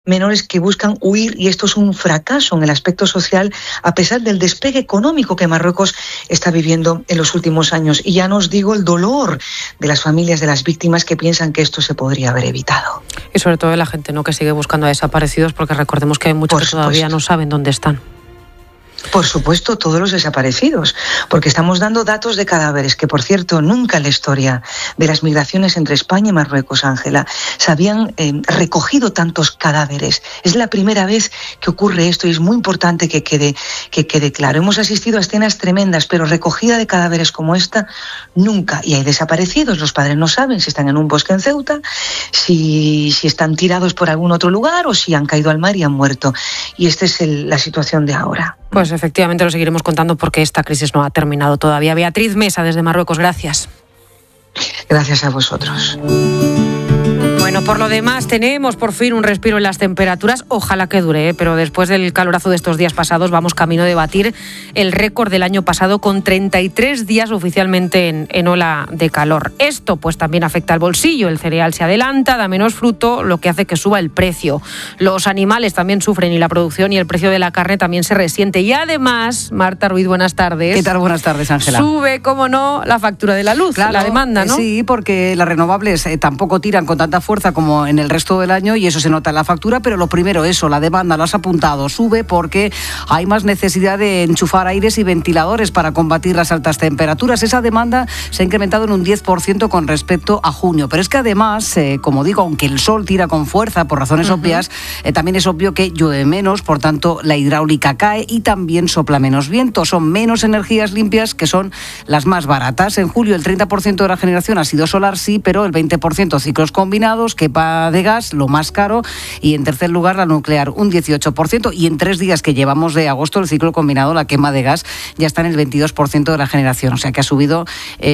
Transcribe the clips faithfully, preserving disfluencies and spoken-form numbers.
menores que buscan huir, y esto es un fracaso en el aspecto social a pesar del despegue económico que Marruecos está viviendo en los últimos años. Y ya no os digo el dolor de las familias de las víctimas que piensan que esto se podría haber evitado. Y sobre todo de la gente, ¿no?, que sigue buscando a desaparecidos, porque recordemos que hay muchos Por que todavía supuesto. no saben dónde están. Por supuesto, todos los desaparecidos, porque estamos dando datos de cadáveres que, por cierto, nunca en la historia de las migraciones entre España y Marruecos, Ángela, se habían eh, recogido tantos cadáveres. Es la primera vez que ocurre esto y es muy importante que quede, que quede claro. Hemos asistido a escenas tremendas, pero recogida de cadáveres como esta, nunca. Y hay desaparecidos, los padres no saben si están en un bosque en Ceuta, si, si están tirados por algún otro lugar o si han caído al mar y han muerto. Y esta es el, la situación de ahora. Pues efectivamente lo seguiremos contando porque esta crisis no ha terminado todavía. Beatriz Mesa, desde Marruecos, gracias. Gracias a vosotros. Bueno, por lo demás tenemos por fin un respiro en las temperaturas, ojalá que dure, ¿eh? Pero después del calorazo de estos días pasados vamos camino de batir el récord del año pasado con treinta y tres días oficialmente en, en ola de calor. Esto pues también afecta al bolsillo, el cereal se adelanta, da menos fruto, lo que hace que suba el precio. Los animales también sufren y la producción y el precio de la carne también se resiente. Y además, Marta Ruiz, buenas tardes. ¿Qué tal? Buenas tardes, Ángela. Sube, cómo no, la factura de la luz, claro, la demanda, ¿no? Sí, porque las renovables eh, tampoco tiran con tanta fuerza como en el resto del año y eso se nota en la factura, pero lo primero eso, la demanda, lo has apuntado, sube porque hay más necesidad de enchufar aires y ventiladores para combatir las altas temperaturas. Esa demanda se ha incrementado en un diez por ciento con respecto a junio, pero es que además, eh, como digo, aunque el sol tira con fuerza por razones uh-huh. obvias, eh, también es obvio que llueve menos, por tanto la hidráulica cae y también sopla menos viento, son menos energías limpias que son las más baratas. En julio el treinta por ciento de la generación ha sido solar, sí, pero el veinte por ciento ciclos combinados, que de gas, lo más caro, y en tercer lugar la nuclear, un dieciocho por ciento, y en tres días que llevamos de agosto el ciclo combinado, la quema de gas ya está en el veintidós por ciento de la generación, o sea que ha subido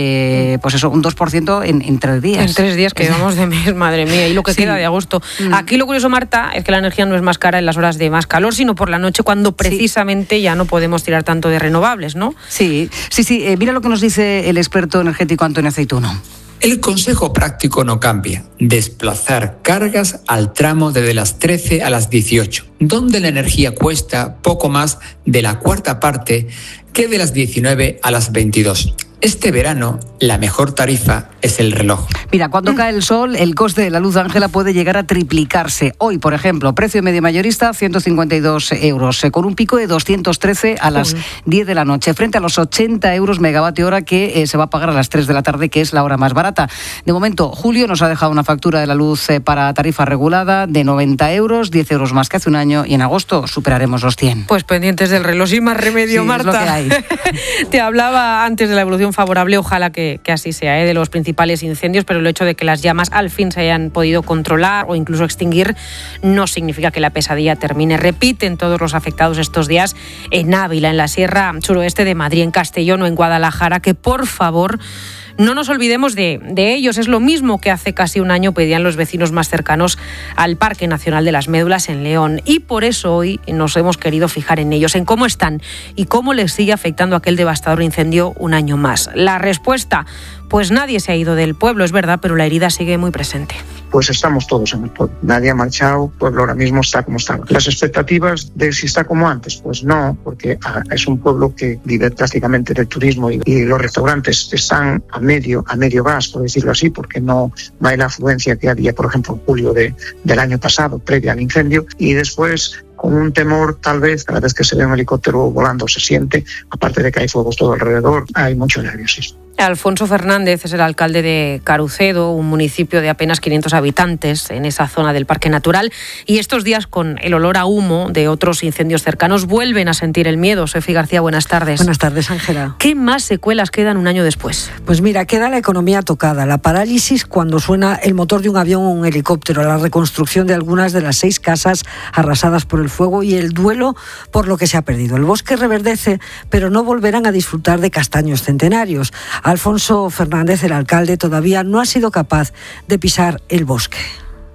eh, pues eso, un dos por ciento en, en tres días. En tres días que llevamos de mes, madre mía, y lo que sí. queda de agosto. Mm. Aquí lo curioso, Marta, es que la energía no es más cara en las horas de más calor, sino por la noche cuando precisamente sí. ya no podemos tirar tanto de renovables, ¿no? Sí, sí, sí, eh, mira lo que nos dice el experto energético Antonio Aceituno. El consejo práctico no cambia, desplazar cargas al tramo desde las trece a las dieciocho, donde la energía cuesta poco más de la cuarta parte que de las diecinueve a las veintidós. Este verano, la mejor tarifa es el reloj. Mira, cuando cae el sol, el coste de la luz, Ángela, puede llegar a triplicarse. Hoy, por ejemplo, precio medio mayorista, ciento cincuenta y dos euros, con un pico de doscientos trece a las uh-huh. diez de la noche, frente a los ochenta euros megavatio hora que eh, se va a pagar a las tres de la tarde, que es la hora más barata. De momento, julio nos ha dejado una factura de la luz eh, para tarifa regulada de noventa euros, diez euros más que hace un año, y en agosto superaremos los cien. Pues pendientes del reloj, sin más remedio, sí, Marta. Es lo que hay. Te hablaba antes de la evolución favorable, ojalá que, que así sea, ¿eh? de los principales incendios, pero el hecho de que las llamas al fin se hayan podido controlar o incluso extinguir no significa que la pesadilla termine. Repiten todos los afectados estos días en Ávila, en la sierra suroeste de Madrid, en Castellón o en Guadalajara, que por favor no nos olvidemos de, de ellos. Es lo mismo que hace casi un año pedían los vecinos más cercanos al Parque Nacional de las Médulas en León. Y por eso hoy nos hemos querido fijar en ellos, en cómo están y cómo les sigue afectando aquel devastador incendio un año más. La respuesta, pues nadie se ha ido del pueblo, es verdad, pero la herida sigue muy presente. Pues estamos todos en el pueblo. Nadie ha marchado, el pueblo ahora mismo está como estaba. Las expectativas de si está como antes, pues no, porque es un pueblo que vive prácticamente del turismo y, y los restaurantes están a medio, a medio gas, por decirlo así, porque no, no hay la afluencia que había, por ejemplo, en julio de, del año pasado, previa al incendio, y después con un temor, tal vez, cada vez que se ve un helicóptero volando se siente, aparte de que hay fuegos todo alrededor, hay mucho nerviosismo. Alfonso Fernández es el alcalde de Carucedo, un municipio de apenas quinientos habitantes en esa zona del Parque Natural, y estos días, con el olor a humo de otros incendios cercanos, vuelven a sentir el miedo. Sofi García, buenas tardes. Buenas tardes, Ángela. ¿Qué más secuelas quedan un año después? Pues mira, queda la economía tocada, la parálisis cuando suena el motor de un avión o un helicóptero, la reconstrucción de algunas de las seis casas arrasadas por el fuego y el duelo por lo que se ha perdido. El bosque reverdece, pero no volverán a disfrutar de castaños centenarios. Alfonso Fernández, el alcalde, todavía no ha sido capaz de pisar el bosque.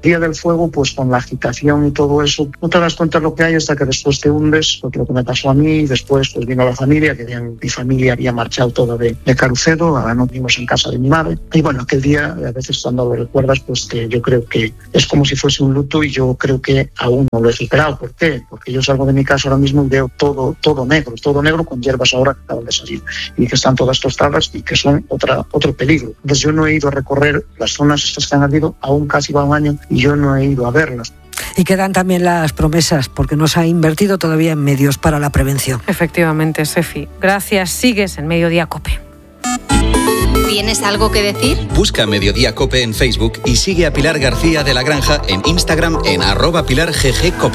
Día del fuego, pues con la agitación y todo eso, no te das cuenta de lo que hay hasta que después te hundes, porque lo que me pasó a mí, después pues vino la familia, que bien, mi familia había marchado toda de, de Carucedo, ahora nos vimos en casa de mi madre, y bueno, aquel día, a veces cuando lo recuerdas, pues que yo creo que es como si fuese un luto y yo creo que aún no lo he superado. ¿Por qué? Porque yo salgo de mi casa ahora mismo y veo todo, todo negro, todo negro con hierbas ahora que acaban de salir y que están todas tostadas y que son otra, otro peligro. Entonces yo no he ido a recorrer las zonas estas que han ardido, aún casi va un año y yo no he ido a verlas. Y quedan también las promesas, porque no se ha invertido todavía en medios para la prevención. Efectivamente, Sefi. Gracias. Sigues en Mediodía COPE. ¿Tienes algo que decir? Busca Mediodía COPE en Facebook y sigue a Pilar García de la Granja en Instagram en arroba Pilar G G COPE.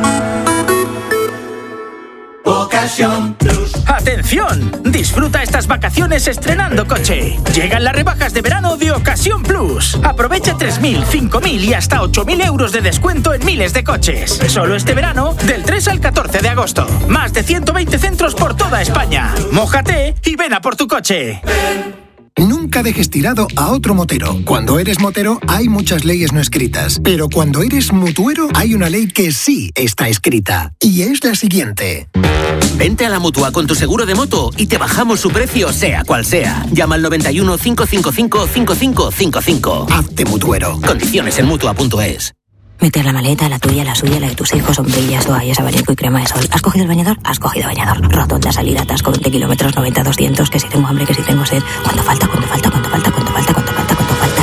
Ocasión Plus. ¡Atención! Disfruta estas vacaciones estrenando coche. Llegan las rebajas de verano de Ocasión Plus. Aprovecha tres mil, cinco mil y hasta ocho mil euros de descuento en miles de coches. Solo este verano, del tres al catorce de agosto. Más de ciento veinte centros por toda España. Mójate y ven a por tu coche. Nunca dejes tirado a otro motero. Cuando eres motero hay muchas leyes no escritas, pero cuando eres mutuero hay una ley que sí está escrita, y es la siguiente. Vente a la Mutua con tu seguro de moto y te bajamos su precio sea cual sea. Llama al noventa y uno, cinco cinco cinco, cinco cinco cinco cinco. Hazte mutuero. Condiciones en mutua punto es. Meter la maleta, la tuya, la suya, la de tus hijos, sombrillas, toallas, abanico y crema de sol. ¿Has cogido el bañador? Has cogido bañador. Rotonda, salida, atasco, veinte kilómetros, noventa, doscientos, que si tengo hambre, que si tengo sed. ¿Cuánto falta? ¿Cuánto falta? ¿Cuánto falta? ¿Cuánto falta? ¿Cuánto falta? ¿Cuánto falta?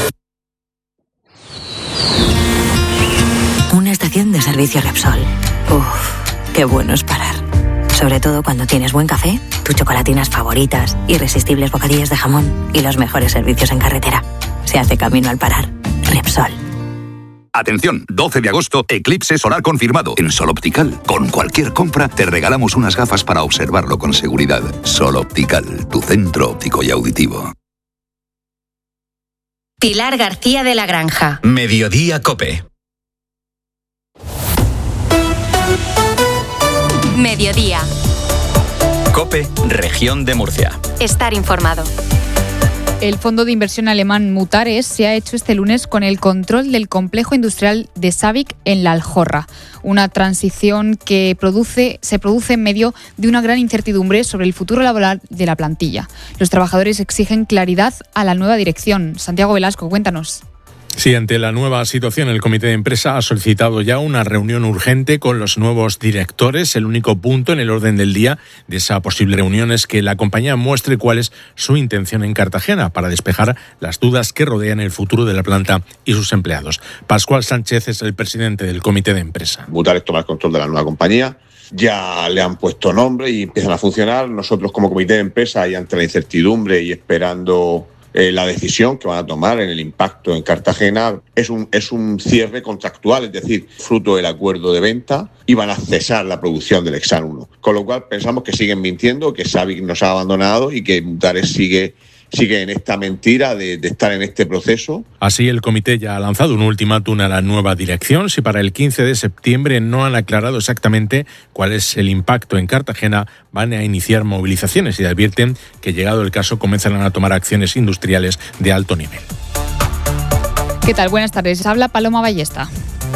Y... una estación de servicio Repsol. Uff, qué bueno es parar. Sobre todo cuando tienes buen café, tus chocolatinas favoritas, irresistibles bocadillos de jamón y los mejores servicios en carretera. Se hace camino al parar. Repsol. Atención, doce de agosto, eclipse solar confirmado en Sol Optical. Con cualquier compra te regalamos unas gafas para observarlo con seguridad. Sol Optical, tu centro óptico y auditivo. Pilar García de la Granja. Mediodía COPE. Mediodía. COPE, Región de Murcia. Estar informado. El fondo de inversión alemán Mutares se ha hecho este lunes con el control del complejo industrial de Sabic en La Aljorra, una transición que produce, se produce en medio de una gran incertidumbre sobre el futuro laboral de la plantilla. Los trabajadores exigen claridad a la nueva dirección. Santiago Velasco, cuéntanos. Sí, ante la nueva situación, el comité de empresa ha solicitado ya una reunión urgente con los nuevos directores. El único punto en el orden del día de esa posible reunión es que la compañía muestre cuál es su intención en Cartagena para despejar las dudas que rodean el futuro de la planta y sus empleados. Pascual Sánchez es el presidente del comité de empresa. Mutares toma el control de la nueva compañía. Ya le han puesto nombre y empiezan a funcionar. Nosotros como comité de empresa y ante la incertidumbre y esperando Eh, la decisión que van a tomar en el impacto en Cartagena es un, es un cierre contractual, es decir, fruto del acuerdo de venta, y van a cesar la producción del Hexan uno. Con lo cual pensamos que siguen mintiendo, que Sabic nos ha abandonado y que Mutares sigue, sigue en esta mentira de, de estar en este proceso. Así, el comité ya ha lanzado un ultimátum a la nueva dirección. Si para el quince de septiembre no han aclarado exactamente cuál es el impacto en Cartagena, van a iniciar movilizaciones y advierten que, llegado el caso, comenzarán a tomar acciones industriales de alto nivel. ¿Qué tal? Buenas tardes. Habla Paloma Ballesta.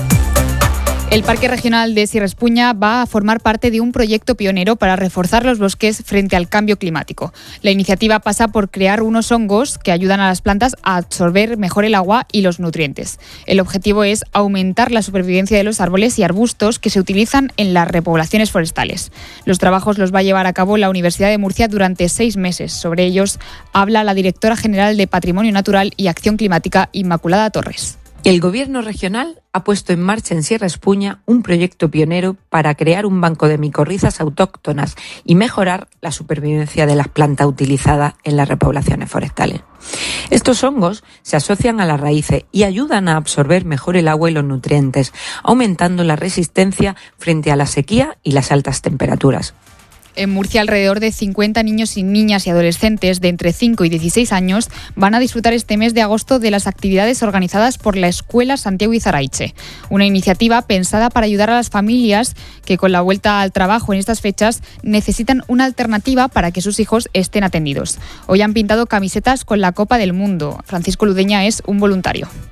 El Parque Regional de Sierra Espuña va a formar parte de un proyecto pionero para reforzar los bosques frente al cambio climático. La iniciativa pasa por crear unos hongos que ayudan a las plantas a absorber mejor el agua y los nutrientes. El objetivo es aumentar la supervivencia de los árboles y arbustos que se utilizan en las repoblaciones forestales. Los trabajos los va a llevar a cabo la Universidad de Murcia durante seis meses. Sobre ellos habla la directora general de Patrimonio Natural y Acción Climática, Inmaculada Torres. El Gobierno regional ha puesto en marcha en Sierra Espuña un proyecto pionero para crear un banco de micorrizas autóctonas y mejorar la supervivencia de las plantas utilizadas en las repoblaciones forestales. Estos hongos se asocian a las raíces y ayudan a absorber mejor el agua y los nutrientes, aumentando la resistencia frente a la sequía y las altas temperaturas. En Murcia, alrededor de cincuenta niños y niñas y adolescentes de entre cinco y dieciséis años van a disfrutar este mes de agosto de las actividades organizadas por la Escuela Santiago Izaraiche, una iniciativa pensada para ayudar a las familias que con la vuelta al trabajo en estas fechas necesitan una alternativa para que sus hijos estén atendidos. Hoy han pintado camisetas con la Copa del Mundo. Francisco Ludeña es un voluntario.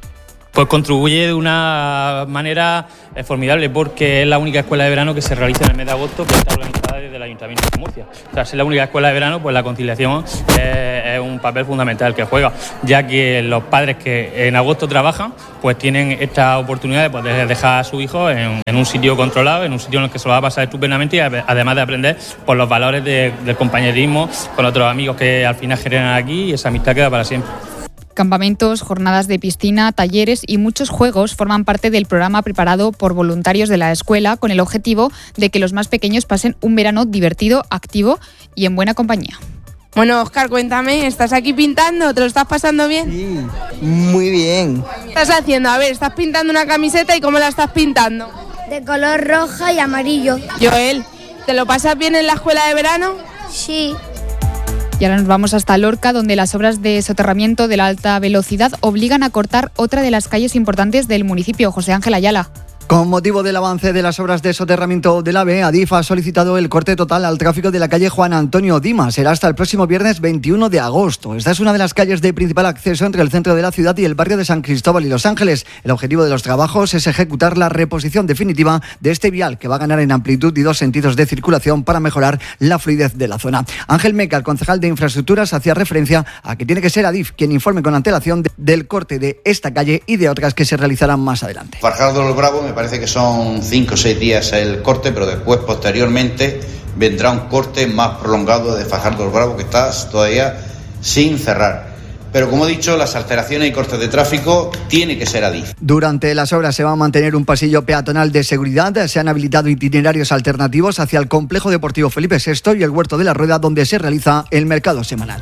Pues contribuye de una manera eh, formidable, porque es la única escuela de verano que se realiza en el mes de agosto, que está organizada desde el Ayuntamiento de Murcia. O sea, si es la única escuela de verano, pues la conciliación eh, es un papel fundamental que juega, ya que los padres que en agosto trabajan, pues tienen esta oportunidad de poder dejar a su hijo en, en un sitio controlado, en un sitio en el que se lo va a pasar estupendamente, y además de aprender por los valores de, del compañerismo con otros amigos que al final generan aquí, y esa amistad queda para siempre. Campamentos, jornadas de piscina, talleres y muchos juegos forman parte del programa preparado por voluntarios de la escuela, con el objetivo de que los más pequeños pasen un verano divertido, activo y en buena compañía. Bueno, Óscar, cuéntame, ¿estás aquí pintando? ¿Te lo estás pasando bien? Sí, muy bien. ¿Qué estás haciendo? A ver, estás pintando una camiseta, ¿y cómo la estás pintando? De color roja y amarillo. Joel, ¿te lo pasas bien en la escuela de verano? Sí. Y ahora nos vamos hasta Lorca, donde las obras de soterramiento de la alta velocidad obligan a cortar otra de las calles importantes del municipio. José Ángel Ayala. Con motivo del avance de las obras de soterramiento del AVE, Adif ha solicitado el corte total al tráfico de la calle Juan Antonio Dimas. Será hasta el próximo viernes veintiuno de agosto. Esta es una de las calles de principal acceso entre el centro de la ciudad y el barrio de San Cristóbal y Los Ángeles. El objetivo de los trabajos es ejecutar la reposición definitiva de este vial, que va a ganar en amplitud y dos sentidos de circulación para mejorar la fluidez de la zona. Ángel Meca, el concejal de Infraestructuras, hacía referencia a que tiene que ser Adif quien informe con antelación de, del corte de esta calle y de otras que se realizarán más adelante. Fajardo del Bravo, me parece que son cinco o seis días el corte, pero después, posteriormente, vendrá un corte más prolongado de Fajardo del Bravo, que está todavía sin cerrar. Pero como he dicho, las alteraciones y cortes de tráfico tiene que ser Adif. Durante las obras se va a mantener un pasillo peatonal de seguridad. Se han habilitado itinerarios alternativos hacia el complejo deportivo Felipe sexto y el Huerto de la Rueda, donde se realiza el mercado semanal.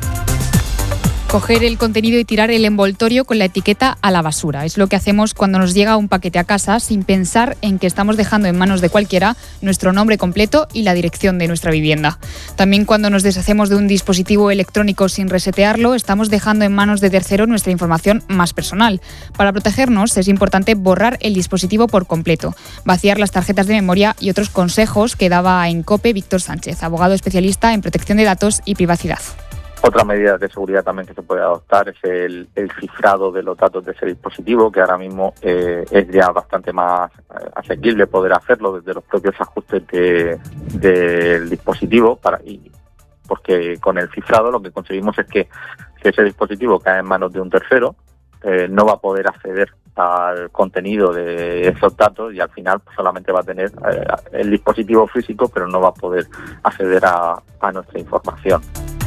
Coger el contenido y tirar el envoltorio con la etiqueta a la basura. Es lo que hacemos cuando nos llega un paquete a casa, sin pensar en que estamos dejando en manos de cualquiera nuestro nombre completo y la dirección de nuestra vivienda. También cuando nos deshacemos de un dispositivo electrónico sin resetearlo, estamos dejando en manos de tercero nuestra información más personal. Para protegernos es importante borrar el dispositivo por completo, vaciar las tarjetas de memoria y otros consejos que daba en COPE Víctor Sánchez, abogado especialista en protección de datos y privacidad. Otra medida de seguridad también que se puede adoptar es el, el cifrado de los datos de ese dispositivo, que ahora mismo eh, es ya bastante más eh, asequible poder hacerlo desde los propios ajustes de, del dispositivo, para, y, porque con el cifrado lo que conseguimos es que si ese dispositivo cae en manos de un tercero, eh, no va a poder acceder al contenido de esos datos y al final pues, solamente va a tener eh, el dispositivo físico, pero no va a poder acceder a, a nuestra información.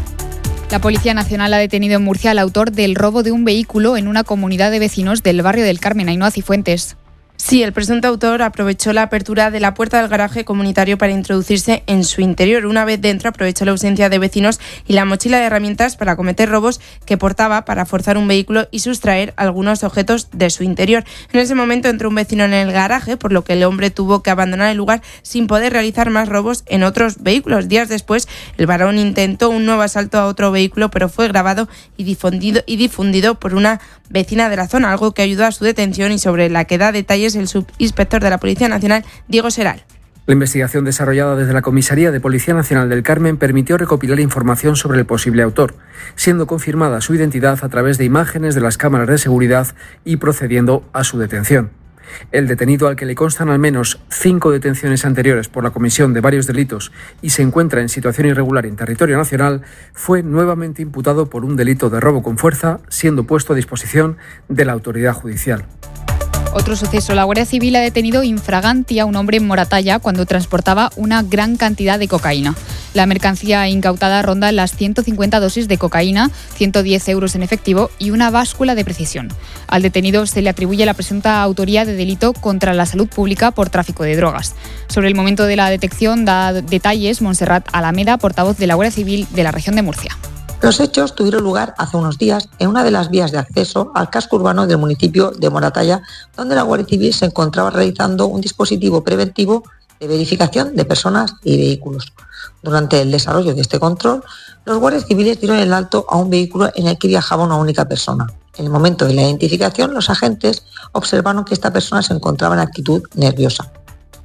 La Policía Nacional ha detenido en Murcia al autor del robo de un vehículo en una comunidad de vecinos del barrio del Carmen, Ainhoa Cifuentes. Sí, el presunto autor aprovechó la apertura de la puerta del garaje comunitario para introducirse en su interior. Una vez dentro, aprovechó la ausencia de vecinos y la mochila de herramientas para cometer robos que portaba para forzar un vehículo y sustraer algunos objetos de su interior. En ese momento entró un vecino en el garaje, por lo que el hombre tuvo que abandonar el lugar sin poder realizar más robos en otros vehículos. Días después, el varón intentó un nuevo asalto a otro vehículo, pero fue grabado y difundido, y difundido por una vecina de la zona, algo que ayudó a su detención y sobre la que da detalles el subinspector de la Policía Nacional, Diego Seral. La investigación desarrollada desde la Comisaría de Policía Nacional del Carmen permitió recopilar información sobre el posible autor, siendo confirmada su identidad a través de imágenes de las cámaras de seguridad y procediendo a su detención. El detenido, al que le constan al menos cinco detenciones anteriores por la comisión de varios delitos y se encuentra en situación irregular en territorio nacional, fue nuevamente imputado por un delito de robo con fuerza, siendo puesto a disposición de la autoridad judicial. Otro suceso, la Guardia Civil ha detenido infraganti a un hombre en Moratalla cuando transportaba una gran cantidad de cocaína. La mercancía incautada ronda las ciento cincuenta dosis de cocaína, ciento diez euros en efectivo y una báscula de precisión. Al detenido se le atribuye la presunta autoría de delito contra la salud pública por tráfico de drogas. Sobre el momento de la detección da detalles Montserrat Alameda, portavoz de la Guardia Civil de la región de Murcia. Los hechos tuvieron lugar hace unos días en una de las vías de acceso al casco urbano del municipio de Moratalla, donde la Guardia Civil se encontraba realizando un dispositivo preventivo de verificación de personas y vehículos. Durante el desarrollo de este control, los guardias civiles dieron el alto a un vehículo en el que viajaba una única persona. En el momento de la identificación, los agentes observaron que esta persona se encontraba en actitud nerviosa.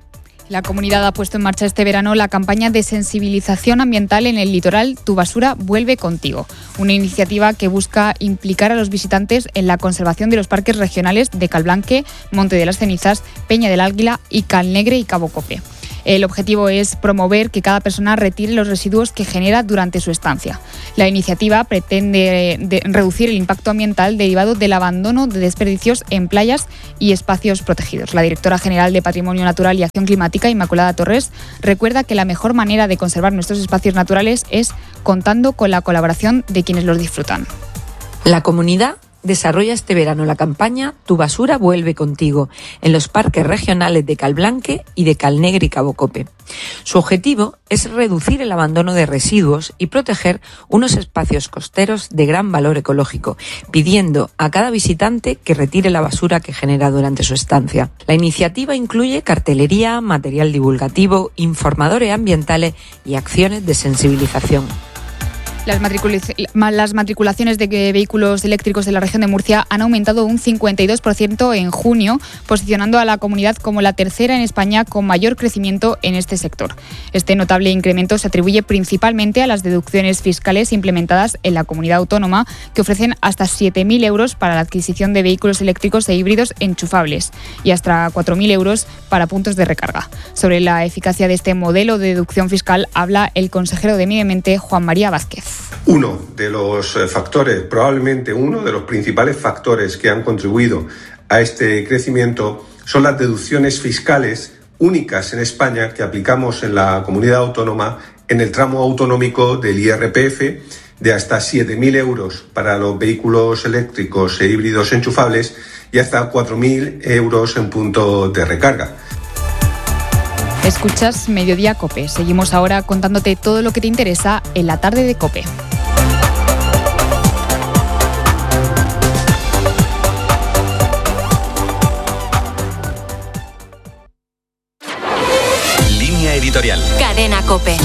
La comunidad ha puesto en marcha este verano la campaña de sensibilización ambiental en el litoral Tu basura vuelve contigo, una iniciativa que busca implicar a los visitantes en la conservación de los parques regionales de Calblanque, Monte de las Cenizas, Peña del Águila y Calnegre y Cabo Cope. El objetivo es promover que cada persona retire los residuos que genera durante su estancia. La iniciativa pretende de reducir el impacto ambiental derivado del abandono de desperdicios en playas y espacios protegidos. La directora general de Patrimonio Natural y Acción Climática, Inmaculada Torres, recuerda que la mejor manera de conservar nuestros espacios naturales es contando con la colaboración de quienes los disfrutan. La comunidad desarrolla este verano la campaña Tu basura vuelve contigo en los parques regionales de Calblanque y de Calnegre y Cabo Cope. Su objetivo es reducir el abandono de residuos y proteger unos espacios costeros de gran valor ecológico, pidiendo a cada visitante que retire la basura que genera durante su estancia. La iniciativa incluye cartelería, material divulgativo, informadores ambientales y acciones de sensibilización. Las, matricula- las matriculaciones de vehículos eléctricos de la región de Murcia han aumentado un cincuenta y dos por ciento en junio, posicionando a la comunidad como la tercera en España con mayor crecimiento en este sector. Este notable incremento se atribuye principalmente a las deducciones fiscales implementadas en la comunidad autónoma, que ofrecen hasta siete mil euros para la adquisición de vehículos eléctricos e híbridos enchufables y hasta cuatro mil euros para puntos de recarga. Sobre la eficacia de este modelo de deducción fiscal habla el consejero de Medio Ambiente, Juan María Vázquez. Uno de los factores, probablemente uno de los principales factores que han contribuido a este crecimiento son las deducciones fiscales únicas en España que aplicamos en la comunidad autónoma en el tramo autonómico del I R P F de hasta siete mil euros para los vehículos eléctricos e híbridos enchufables y hasta cuatro mil euros en punto de recarga. Escuchas Mediodía COPE. Seguimos ahora contándote todo lo que te interesa en la tarde de COPE. Línea editorial. Cadena COPE.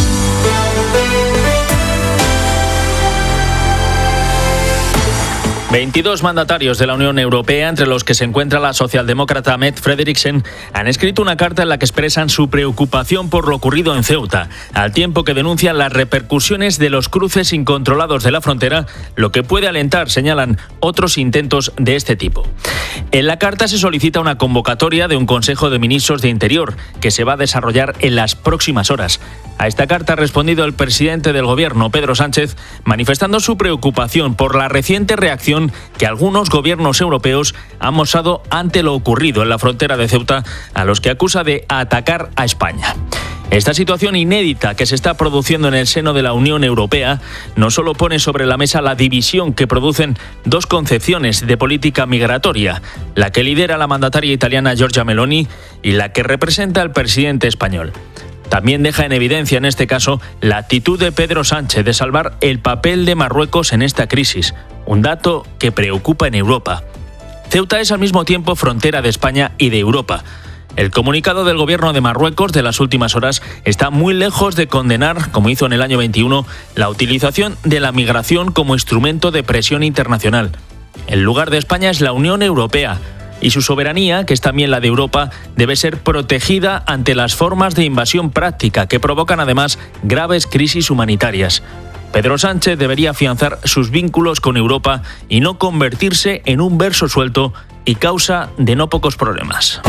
veintidós mandatarios de la Unión Europea, entre los que se encuentra la socialdemócrata Mette Frederiksen, han escrito una carta en la que expresan su preocupación por lo ocurrido en Ceuta, al tiempo que denuncian las repercusiones de los cruces incontrolados de la frontera, lo que puede alentar, señalan, otros intentos de este tipo. En la carta se solicita una convocatoria de un Consejo de Ministros de Interior, que se va a desarrollar en las próximas horas. A esta carta ha respondido el presidente del Gobierno, Pedro Sánchez, manifestando su preocupación por la reciente reacción que algunos gobiernos europeos han mostrado ante lo ocurrido en la frontera de Ceuta, a los que acusa de atacar a España. Esta situación inédita que se está produciendo en el seno de la Unión Europea no solo pone sobre la mesa la división que producen dos concepciones de política migratoria, la que lidera la mandataria italiana Giorgia Meloni y la que representa el presidente español. También deja en evidencia en este caso la actitud de Pedro Sánchez de salvar el papel de Marruecos en esta crisis, un dato que preocupa en Europa. Ceuta es al mismo tiempo frontera de España y de Europa. El comunicado del gobierno de Marruecos de las últimas horas está muy lejos de condenar, como hizo en el año veintiuno, la utilización de la migración como instrumento de presión internacional. El lugar de España es la Unión Europea, y su soberanía, que es también la de Europa, debe ser protegida ante las formas de invasión práctica que provocan además graves crisis humanitarias. Pedro Sánchez debería afianzar sus vínculos con Europa y no convertirse en un verso suelto y causa de no pocos problemas.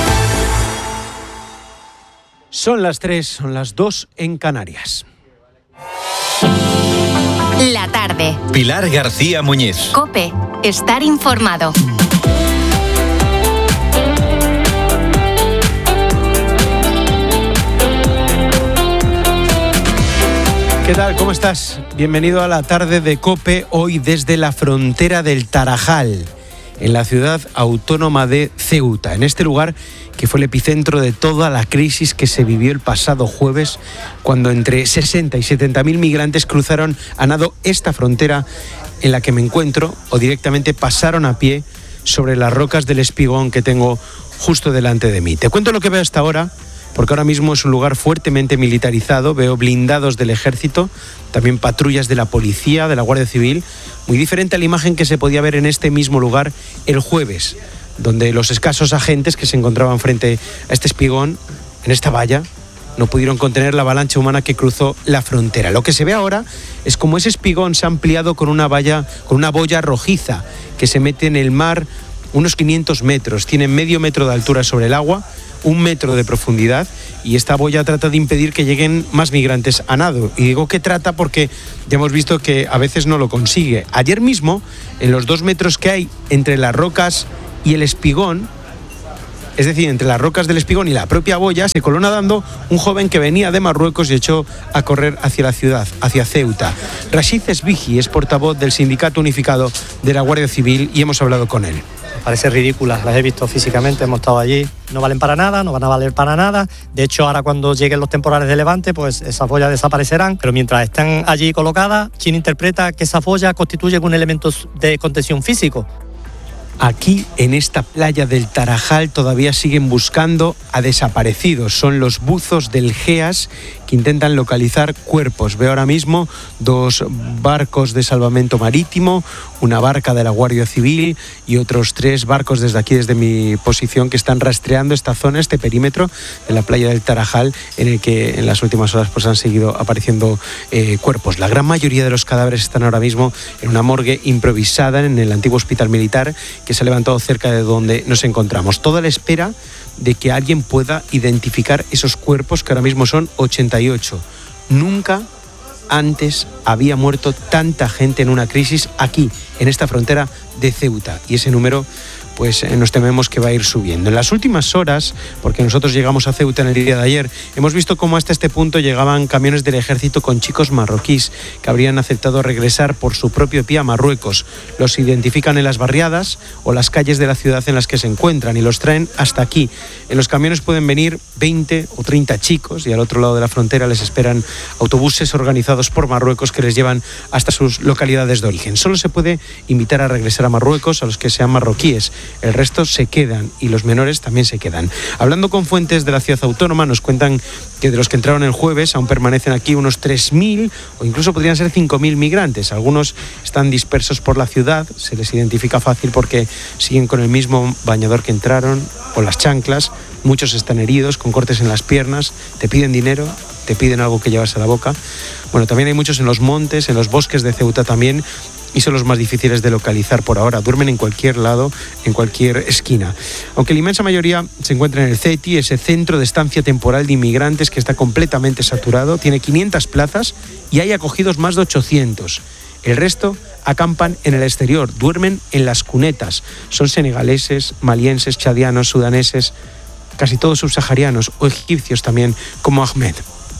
Son las tres, son las dos en Canarias. La tarde. Pilar García Muñiz. COPE. Estar informado. ¿Qué tal? ¿Cómo estás? Bienvenido a la tarde de COPE, hoy desde la frontera del Tarajal, en la ciudad autónoma de Ceuta, en este lugar que fue el epicentro de toda la crisis que se vivió el pasado jueves, cuando entre sesenta y setenta mil migrantes cruzaron a nado esta frontera en la que me encuentro, o directamente pasaron a pie sobre las rocas del Espigón que tengo justo delante de mí. Te cuento lo que veo hasta ahora, porque ahora mismo es un lugar fuertemente militarizado. Veo blindados del ejército, también patrullas de la policía, de la Guardia Civil, muy diferente a la imagen que se podía ver en este mismo lugar el jueves, donde los escasos agentes que se encontraban frente a este espigón en esta valla, no pudieron contener la avalancha humana que cruzó la frontera. Lo que se ve ahora es como ese espigón se ha ampliado con una valla, con una boya rojiza que se mete en el mar unos quinientos metros, tiene medio metro de altura sobre el agua, un metro de profundidad, y esta boya trata de impedir que lleguen más migrantes a nado. Y digo que trata porque ya hemos visto que a veces no lo consigue. Ayer mismo, en los dos metros que hay entre las rocas y el espigón, es decir, entre las rocas del espigón y la propia boya, se coló nadando un joven que venía de Marruecos y echó a correr hacia la ciudad, hacia Ceuta. Rashid Esbigi es portavoz del Sindicato Unificado de la Guardia Civil y hemos hablado con él. Parece ridículas, las he visto físicamente, hemos estado allí, no valen para nada, no van a valer para nada. De hecho, ahora cuando lleguen los temporales de levante, pues esas boyas desaparecerán, pero mientras están allí colocadas, ¿quién interpreta que esas boyas constituyen un elemento de contención físico? Aquí, en esta playa del Tarajal, todavía siguen buscando a desaparecidos. Son los buzos del GEAS que intentan localizar cuerpos. Veo ahora mismo dos barcos de salvamento marítimo, una barca de la Guardia Civil y otros tres barcos desde aquí, desde mi posición, que están rastreando esta zona, este perímetro de la playa del Tarajal, en el que en las últimas horas pues han seguido apareciendo eh, cuerpos. La gran mayoría de los cadáveres están ahora mismo en una morgue improvisada en el antiguo hospital militar que se ha levantado cerca de donde nos encontramos. Toda la espera de que alguien pueda identificar esos cuerpos, que ahora mismo son ochenta y ocho. Nunca antes había muerto tanta gente en una crisis aquí, en esta frontera de Ceuta, y ese número pues nos tememos que va a ir subiendo. En las últimas horas, porque nosotros llegamos a Ceuta en el día de ayer, hemos visto cómo hasta este punto llegaban camiones del ejército con chicos marroquíes que habrían aceptado regresar por su propio pie a Marruecos. Los identifican en las barriadas o las calles de la ciudad en las que se encuentran y los traen hasta aquí. En los camiones pueden venir veinte o treinta chicos y al otro lado de la frontera les esperan autobuses organizados por Marruecos que les llevan hasta sus localidades de origen. Solo se puede invitar a regresar a Marruecos a los que sean marroquíes. El resto se quedan y los menores también se quedan. Hablando con fuentes de la ciudad autónoma, nos cuentan que de los que entraron el jueves aún permanecen aquí unos tres mil o incluso podrían ser cinco mil migrantes. Algunos están dispersos por la ciudad, se les identifica fácil porque siguen con el mismo bañador que entraron o las chanclas. Muchos están heridos, con cortes en las piernas, te piden dinero, te piden algo que llevarse a la boca. Bueno, también hay muchos en los montes, en los bosques de Ceuta también, y son los más difíciles de localizar por ahora. Duermen en cualquier lado, en cualquier esquina. Aunque la inmensa mayoría se encuentra en el CETI, ese centro de estancia temporal de inmigrantes que está completamente saturado, tiene quinientas plazas y hay acogidos más de ochocientos. El resto acampan en el exterior, duermen en las cunetas. Son senegaleses, malienses, chadianos, sudaneses, casi todos subsaharianos o egipcios también, como Ahmed.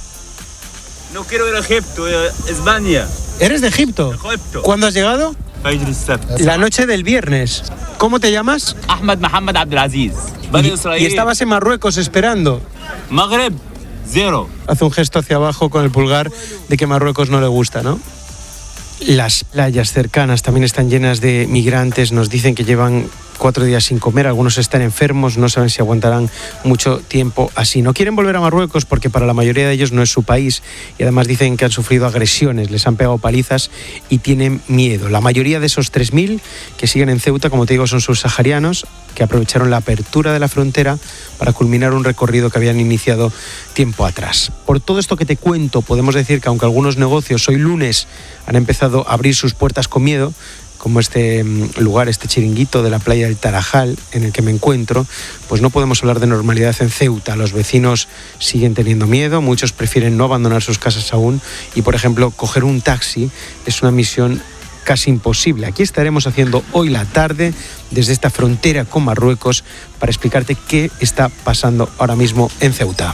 No quiero ir a Egipto, a España. ¿Eres de Egipto? Egipto. ¿Cuándo has llegado? La noche del viernes. ¿Cómo te llamas? Ahmed Mohamed Abdelaziz. ¿Y, y estabas en Marruecos esperando? Magreb, cero. Hace un gesto hacia abajo con el pulgar de que Marruecos no le gusta, ¿no? Las playas cercanas también están llenas de migrantes. Nos dicen que llevan cuatro días sin comer, algunos están enfermos, no saben si aguantarán mucho tiempo así. No quieren volver a Marruecos porque para la mayoría de ellos no es su país y además dicen que han sufrido agresiones, les han pegado palizas y tienen miedo. La mayoría de esos tres mil que siguen en Ceuta, como te digo, son subsaharianos que aprovecharon la apertura de la frontera para culminar un recorrido que habían iniciado tiempo atrás. Por todo esto que te cuento, podemos decir que aunque algunos negocios hoy lunes han empezado a abrir sus puertas con miedo, como este lugar, este chiringuito de la playa del Tarajal en el que me encuentro, pues no podemos hablar de normalidad en Ceuta. Los vecinos siguen teniendo miedo, muchos prefieren no abandonar sus casas aún y, por ejemplo, coger un taxi es una misión casi imposible. Aquí estaremos haciendo hoy la tarde desde esta frontera con Marruecos para explicarte qué está pasando ahora mismo en Ceuta.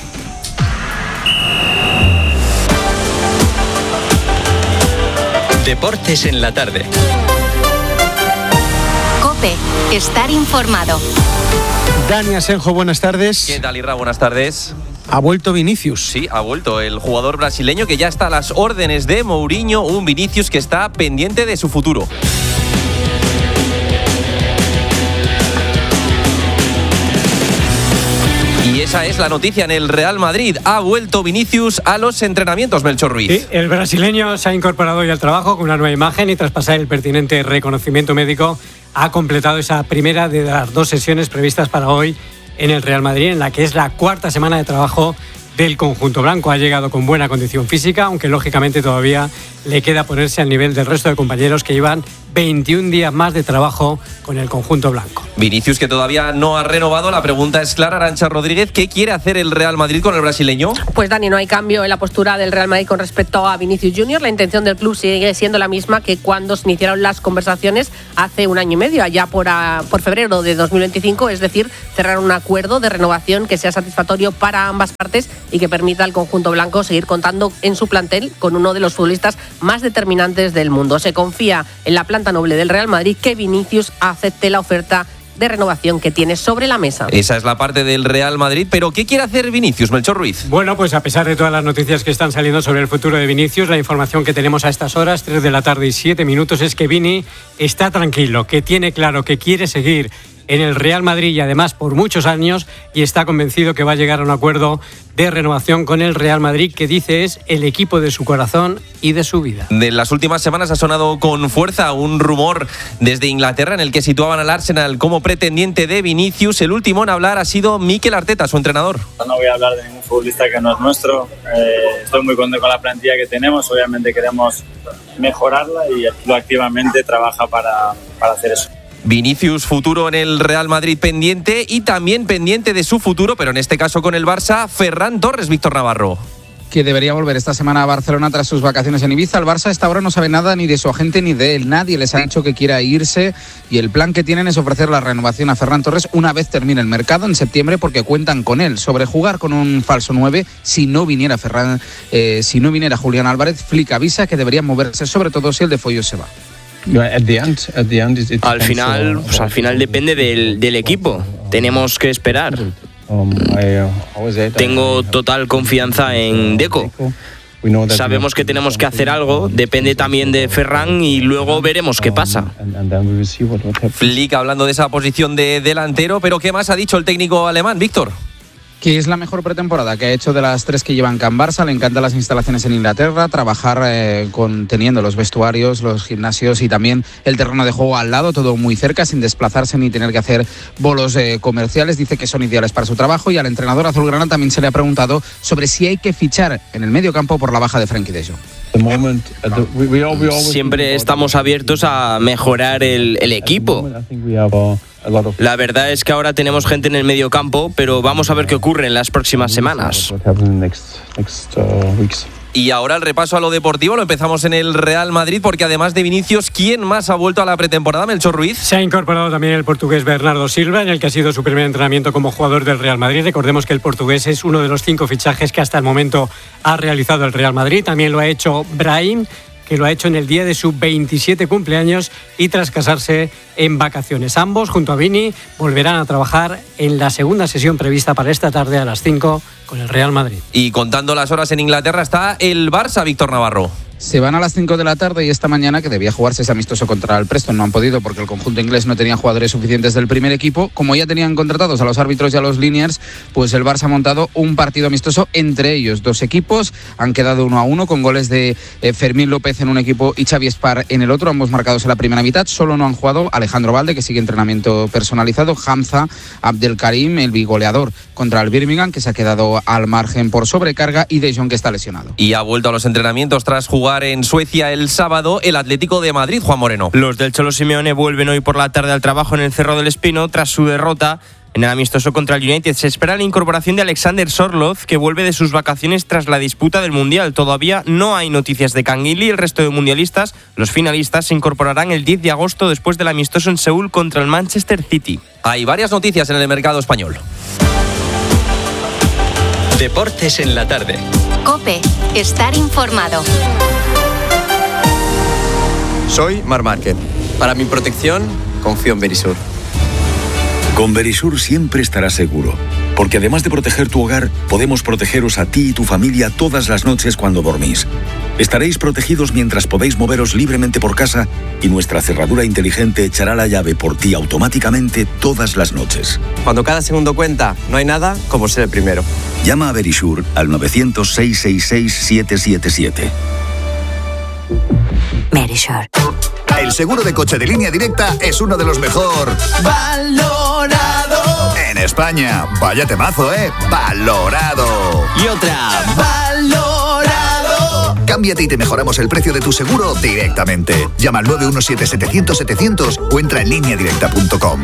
Deportes en la tarde. COPE, estar informado. Dani Asenjo, buenas tardes. ¿Qué tal, Irra? Buenas tardes. Ha vuelto Vinicius. Sí, ha vuelto el jugador brasileño que ya está a las órdenes de Mourinho, un Vinicius que está pendiente de su futuro. Y esa es la noticia en el Real Madrid. Ha vuelto Vinicius a los entrenamientos, Melchor Ruiz. Sí, el brasileño se ha incorporado hoy al trabajo con una nueva imagen y tras pasar el pertinente reconocimiento médico ha completado esa primera de las dos sesiones previstas para hoy en el Real Madrid, en la que es la cuarta semana de trabajo del conjunto blanco. Ha llegado con buena condición física, aunque lógicamente todavía le queda ponerse al nivel del resto de compañeros que llevan veintiún días más de trabajo con el conjunto blanco. Vinicius, que todavía no ha renovado. La pregunta es clara, Arantxa Rodríguez, ¿qué quiere hacer el Real Madrid con el brasileño? Pues Dani, no hay cambio en la postura del Real Madrid con respecto a Vinicius junior La intención del club sigue siendo la misma que cuando se iniciaron las conversaciones hace un año y medio, allá por, a, por febrero de dos mil veinticinco, es decir, cerrar un acuerdo de renovación que sea satisfactorio para ambas partes y que permita al conjunto blanco seguir contando en su plantel con uno de los futbolistas más determinantes del mundo. Se confía en la planta noble del Real Madrid que Vinicius acepte la oferta de renovación que tiene sobre la mesa. Esa es la parte del Real Madrid, pero ¿qué quiere hacer Vinicius, Melchor Ruiz? Bueno, pues a pesar de todas las noticias que están saliendo sobre el futuro de Vinicius, la información que tenemos a estas horas, tres de la tarde y siete minutos, es que Vini está tranquilo, que tiene claro que quiere seguir en el Real Madrid y además por muchos años, y está convencido que va a llegar a un acuerdo de renovación con el Real Madrid, que dice es el equipo de su corazón y de su vida. De las últimas semanas ha sonado con fuerza un rumor desde Inglaterra en el que situaban al Arsenal como pretendiente de Vinicius. El último en hablar ha sido Mikel Arteta, su entrenador. No voy a hablar de ningún futbolista que no es nuestro. Eh, estoy muy contento con la plantilla que tenemos. Obviamente queremos mejorarla y el club activamente trabaja para, para hacer eso. Vinicius, futuro en el Real Madrid pendiente, y también pendiente de su futuro, pero en este caso con el Barça, Ferran Torres, Víctor Navarro. Que debería volver esta semana a Barcelona tras sus vacaciones en Ibiza. El Barça hasta ahora no sabe nada ni de su agente ni de él. Nadie les ha dicho que quiera irse, y el plan que tienen es ofrecer la renovación a Ferran Torres una vez termine el mercado en septiembre, porque cuentan con él. Sobre jugar con un falso nueve, si no viniera Ferran, eh, si no viniera Julián Álvarez, Flick avisa que deberían moverse, sobre todo si el de Foyos se va. Al final, pues al final depende del, del equipo. Tenemos que esperar. Tengo total confianza en Deco. Sabemos que tenemos que hacer algo, depende también de Ferran y luego veremos qué pasa. Flick hablando de esa posición de delantero, pero ¿qué más ha dicho el técnico alemán, Víctor? Que es la mejor pretemporada que ha hecho de las tres que llevan Can Barça. Le encantan las instalaciones en Inglaterra, trabajar eh, con, teniendo los vestuarios, los gimnasios y también el terreno de juego al lado, todo muy cerca, sin desplazarse ni tener que hacer bolos eh, comerciales. Dice que son ideales para su trabajo, y al entrenador azulgrana también se le ha preguntado sobre si hay que fichar en el medio campo por la baja de Frenkie de Jong. Siempre estamos abiertos a mejorar el, el equipo. La verdad es que ahora tenemos gente en el medio campo, pero vamos a ver qué ocurre en las próximas semanas. Y ahora el repaso a lo deportivo lo empezamos en el Real Madrid, porque además de Vinicius, ¿quién más ha vuelto a la pretemporada, Melchor Ruiz? Se ha incorporado también el portugués Bernardo Silva, en el que ha sido su primer entrenamiento como jugador del Real Madrid. Recordemos que el portugués es uno de los cinco fichajes que hasta el momento ha realizado el Real Madrid. También lo ha hecho Brahim, que lo ha hecho en el día de su veintisiete cumpleaños y tras casarse en vacaciones. Ambos, junto a Vini, volverán a trabajar en la segunda sesión prevista para esta tarde a las cinco con el Real Madrid. Y contando las horas en Inglaterra está el Barça, Víctor Navarro. Se van a las cinco de la tarde, y esta mañana, que debía jugarse ese amistoso contra el Preston, no han podido porque el conjunto inglés no tenía jugadores suficientes del primer equipo. Como ya tenían contratados a los árbitros y a los Liniers, pues el Barça ha montado un partido amistoso entre ellos. Dos equipos han quedado uno a uno con goles de eh, Fermín López en un equipo y Xavi Espar en el otro, ambos marcados en la primera mitad. Solo no han jugado Alejandro Valde, que sigue entrenamiento personalizado, Hamza Abdelkarim, el bigoleador contra el Birmingham, que se ha quedado al margen por sobrecarga, y De Jong, que está lesionado. Y ha vuelto a los entrenamientos tras jugar en Suecia el sábado el Atlético de Madrid, Juan Moreno. Los del Cholo Simeone vuelven hoy por la tarde al trabajo en el Cerro del Espino tras su derrota en el amistoso contra el United. Se espera la incorporación de Alexander Sorloth, que vuelve de sus vacaciones tras la disputa del Mundial. Todavía no hay noticias de Canguilí. El resto de mundialistas, los finalistas, se incorporarán el diez de agosto después del amistoso en Seúl contra el Manchester City. Hay varias noticias en el mercado español. Deportes en la tarde. COPE. Estar informado. Soy Marc Márquez. Para mi protección, confío en Verisur. Con Verisur siempre estarás seguro, porque además de proteger tu hogar, podemos protegeros a ti y tu familia todas las noches cuando dormís. Estaréis protegidos mientras podéis moveros libremente por casa, y nuestra cerradura inteligente echará la llave por ti automáticamente todas las noches. Cuando cada segundo cuenta, no hay nada como ser el primero. Llama a Verisur al nueve cero cero, seis seis seis, siete siete siete. Verisur. El seguro de coche de Línea Directa es uno de los mejor valorados en el España. Vaya temazo, ¿eh? Valorado. Y otra, valorado. Cámbiate y te mejoramos el precio de tu seguro directamente. Llama al nueve uno siete, setecientos, setecientos o entra en línea directa punto com.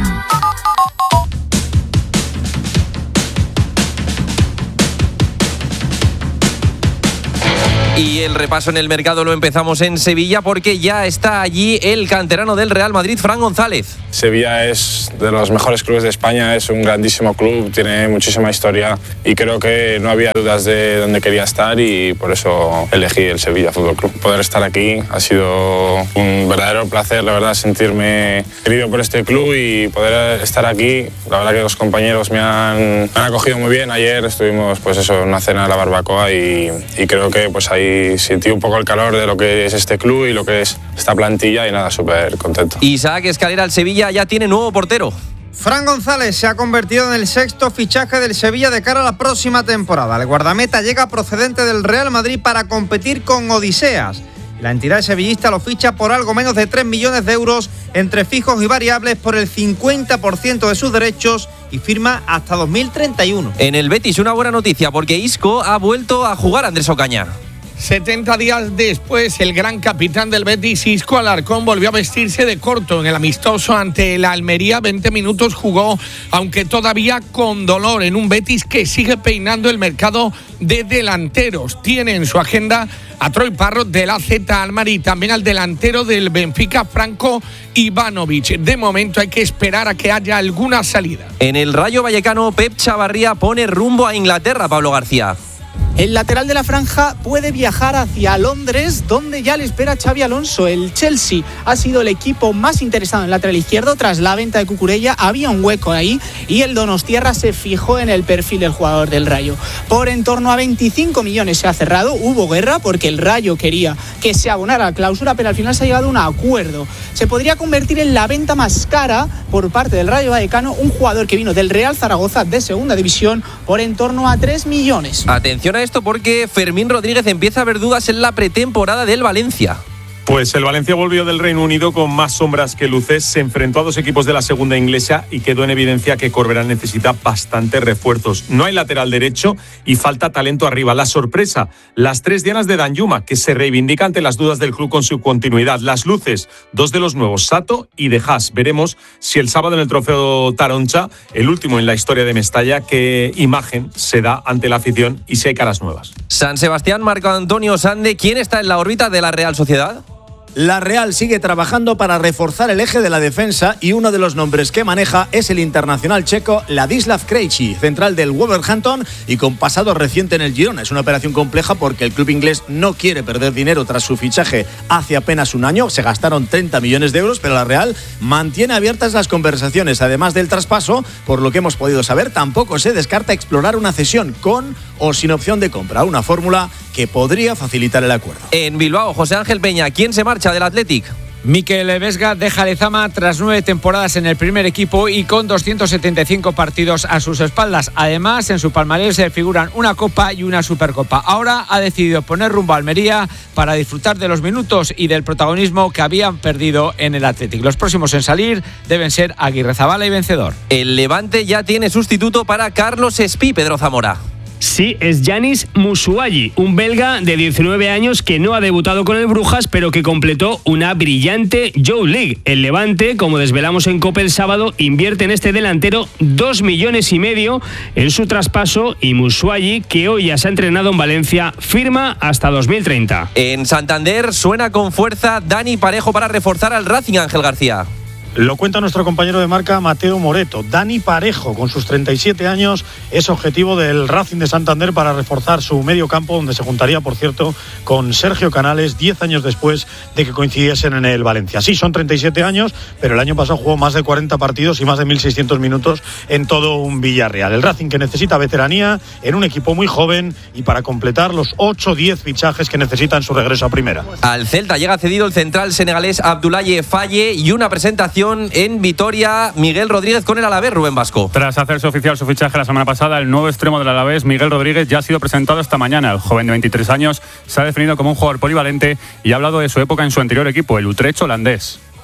Y el repaso en el mercado lo empezamos en Sevilla porque ya está allí el canterano del Real Madrid, Fran González. Sevilla es de los mejores clubes de España, es un grandísimo club, tiene muchísima historia y creo que no había dudas de dónde quería estar y por eso elegí el Sevilla Fútbol Club. Poder estar aquí ha sido un verdadero placer, la verdad, sentirme querido por este club y poder estar aquí. La verdad que los compañeros me han, me han acogido muy bien. Ayer estuvimos pues eso, en una cena de la barbacoa y, y creo que pues ahí y sentí un poco el calor de lo que es este club y lo que es esta plantilla y nada, súper contento. Isaac Escalera, el Sevilla ya tiene nuevo portero. Fran González se ha convertido en el sexto fichaje del Sevilla de cara a la próxima temporada. El guardameta llega procedente del Real Madrid para competir con Odiseas. La entidad sevillista lo ficha por algo menos de tres millones de euros entre fijos y variables por el cincuenta por ciento de sus derechos y firma hasta dos mil treinta y uno. En el Betis una buena noticia porque Isco ha vuelto a jugar, Andrés Ocaña. setenta días después, el gran capitán del Betis, Isco Alarcón, volvió a vestirse de corto en el amistoso ante el Almería. veinte minutos jugó, aunque todavía con dolor, en un Betis que sigue peinando el mercado de delanteros. Tiene en su agenda a Troy Parrott del A Z Alkmaar y también al delantero del Benfica, Franco Ivanovic. De momento hay que esperar a que haya alguna salida. En el Rayo Vallecano, Pep Chavarría pone rumbo a Inglaterra, Pablo García. El lateral de la franja puede viajar hacia Londres, donde ya le espera Xabi Alonso. El Chelsea ha sido el equipo más interesado en el lateral izquierdo. Tras la venta de Cucurella había un hueco ahí y el Donostiarra se fijó en el perfil del jugador del Rayo. Por en torno a veinticinco millones se ha cerrado. Hubo guerra porque el Rayo quería que se abonara la cláusula, pero al final se ha llegado a un acuerdo. Se podría convertir en la venta más cara por parte del Rayo Vallecano, un jugador que vino del Real Zaragoza de segunda división por en torno a tres millones. Atención a esto porque Fermín Rodríguez empieza a ver dudas en la pretemporada del Valencia. Pues el Valencia volvió del Reino Unido con más sombras que luces, se enfrentó a dos equipos de la segunda inglesa y quedó en evidencia que Corberán necesita bastantes refuerzos. No hay lateral derecho y falta talento arriba. La sorpresa, las tres dianas de Danjuma, que se reivindica ante las dudas del club con su continuidad. Las luces, dos de los nuevos, Sato y De Haas. Veremos si el sábado en el trofeo Taroncha, el último en la historia de Mestalla, qué imagen se da ante la afición y si hay caras nuevas. San Sebastián, Marco Antonio Sande, ¿quién está en la órbita de la Real Sociedad? La Real sigue trabajando para reforzar el eje de la defensa y uno de los nombres que maneja es el internacional checo Ladislav Krejci, central del Wolverhampton y con pasado reciente en el Girona. Es una operación compleja porque el club inglés no quiere perder dinero tras su fichaje hace apenas un año. Se gastaron treinta millones de euros, pero la Real mantiene abiertas las conversaciones. Además del traspaso, por lo que hemos podido saber, tampoco se descarta explorar una cesión con o sin opción de compra, una fórmula que podría facilitar el acuerdo. En Bilbao, José Ángel Peña, ¿quién se marcha del Athletic? Mikel Vesga deja Lezama tras nueve temporadas en el primer equipo y con doscientos setenta y cinco partidos a sus espaldas. Además, en su palmarés se figuran una Copa y una Supercopa. Ahora ha decidido poner rumbo a Almería para disfrutar de los minutos y del protagonismo que habían perdido en el Athletic. Los próximos en salir deben ser Aguirrezabala y Vencedor. El Levante ya tiene sustituto para Carlos Espí, Pedro Zamora. Sí, es Yanis Musuayi, un belga de diecinueve años que no ha debutado con el Brujas, pero que completó una brillante Youth League. El Levante, como desvelamos en COPE el sábado, invierte en este delantero dos millones y medio en su traspaso y Musuayi, que hoy ya se ha entrenado en Valencia, firma hasta dos mil treinta. En Santander suena con fuerza Dani Parejo para reforzar al Racing, Ángel García. Lo cuenta nuestro compañero de marca Mateo Moreto. Dani Parejo, con sus treinta y siete años, es objetivo del Racing de Santander para reforzar su medio campo, donde se juntaría, por cierto, con Sergio Canales diez años después de que coincidiesen en el Valencia. Sí, son treinta y siete años, pero el año pasado jugó más de cuarenta partidos y más de mil seiscientos minutos en todo un Villarreal. El Racing que necesita veteranía en un equipo muy joven y para completar los ocho o diez fichajes que necesita en su regreso a primera. Al Celta llega cedido el central senegalés Abdoulaye Faye y una presentación en Vitoria, Miguel Rodríguez con el Alavés, Rubén Vasco. Tras hacerse oficial su fichaje la semana pasada, el nuevo extremo del Alavés, Miguel Rodríguez, ya ha sido presentado esta mañana. El joven de veintitrés años se ha definido como un jugador polivalente y ha hablado de su época en su anterior equipo, el Utrecht holandés.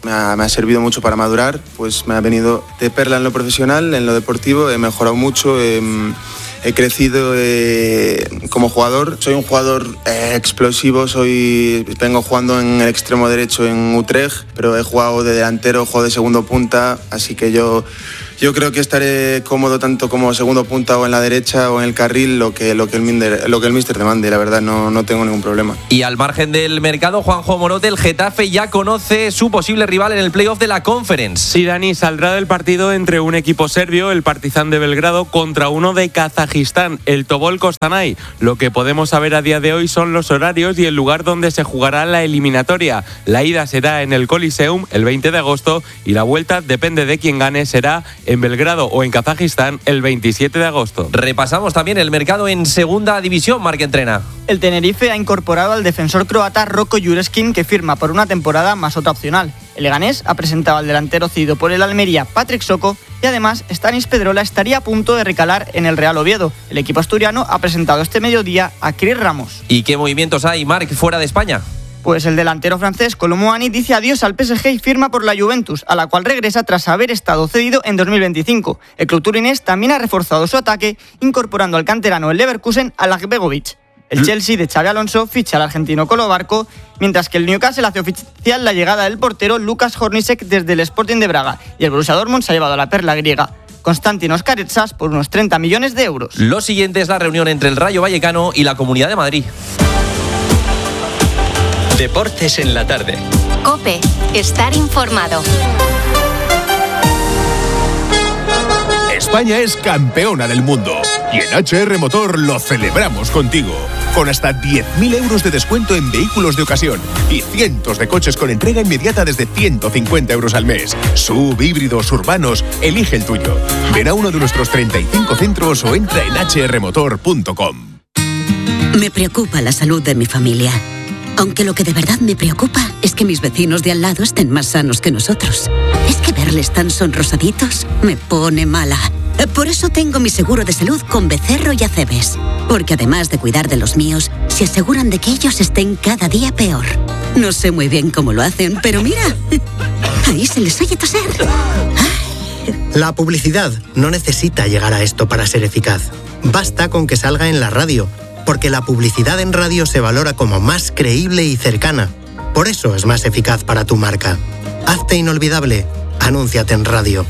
Me ha, me ha servido mucho para madurar, pues me ha venido de perla en lo profesional, en lo deportivo, he mejorado mucho, he, he crecido eh, como jugador. Soy un jugador eh, explosivo, soy, vengo jugando en el extremo derecho en Utrecht, pero he jugado de delantero, juego de segundo punta, así que yo... Yo creo que estaré cómodo tanto como segundo punta o en la derecha o en el carril, lo que, lo que, el, minder, lo que el míster demande, la verdad, no, no tengo ningún problema. Y al margen del mercado, Juanjo Morote, el Getafe ya conoce su posible rival en el playoff de la Conference. Sí, Dani, saldrá del partido entre un equipo serbio, el Partizan de Belgrado, contra uno de Kazajistán, el Tobol Kostanay. Lo que podemos saber a día de hoy son los horarios y el lugar donde se jugará la eliminatoria. La ida será en el Coliseum el veinte de agosto y la vuelta, depende de quién gane, será en Belgrado o en Kazajistán el veintisiete de agosto. Repasamos también el mercado en segunda división, Marc Entrena. El Tenerife ha incorporado al defensor croata Roko Jureskin, que firma por una temporada más otra opcional. El Leganés ha presentado al delantero cedido por el Almería, Patrick Soko, y además Stanis Pedrola estaría a punto de recalar en el Real Oviedo. El equipo asturiano ha presentado este mediodía a Chris Ramos. ¿Y qué movimientos hay, Marc, fuera de España? Pues el delantero francés Kolo Muani dice adiós al P S G y firma por la Juventus, a la cual regresa tras haber estado cedido en dos mil veinticinco. El club turinés también ha reforzado su ataque, incorporando al canterano el Leverkusen a Begovic. El Chelsea de Xabi Alonso ficha al argentino Colo Barco, mientras que el Newcastle hace oficial la llegada del portero Lukas Hornacek desde el Sporting de Braga, y el Borussia Dortmund se ha llevado a la perla griega Konstantinos Karetsas por unos treinta millones de euros. Lo siguiente es la reunión entre el Rayo Vallecano y la Comunidad de Madrid. Deportes en la tarde. COPE. Estar informado. España es campeona del mundo y en H R Motor lo celebramos contigo. Con hasta diez mil euros de descuento en vehículos de ocasión y cientos de coches con entrega inmediata desde ciento cincuenta euros al mes. Sub, híbridos, urbanos, elige el tuyo. Ven a uno de nuestros treinta y cinco centros o entra en h r motor punto com. Me preocupa la salud de mi familia. Aunque lo que de verdad me preocupa es que mis vecinos de al lado estén más sanos que nosotros. Es que verles tan sonrosaditos me pone mala. Por eso tengo mi seguro de salud con Becerro y Acebes. Porque además de cuidar de los míos, se aseguran de que ellos estén cada día peor. No sé muy bien cómo lo hacen, pero mira, ahí se les oye toser. La publicidad no necesita llegar a esto para ser eficaz. Basta con que salga en la radio. Porque la publicidad en radio se valora como más creíble y cercana. Por eso es más eficaz para tu marca. Hazte inolvidable. Anúnciate en radio.